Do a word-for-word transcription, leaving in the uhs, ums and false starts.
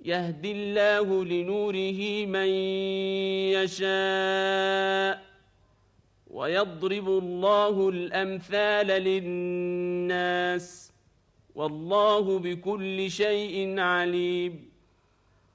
يهدي الله لنوره من يشاء ويضرب الله الأمثال للناس والله بكل شيء عليم.